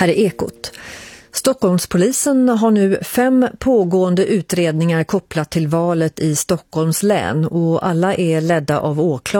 Här är Ekot. Stockholmspolisen har nu 5 pågående utredningar kopplat till valet i Stockholms län och alla är ledda av åklagare.